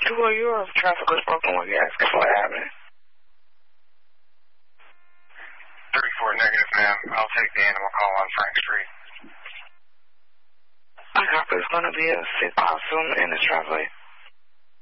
Well, your traffic was broken when you asked for what happened. 34 negative, ma'am. I'll take the animal call on Frank Street. I got there's going to be a sick possum in the traffic.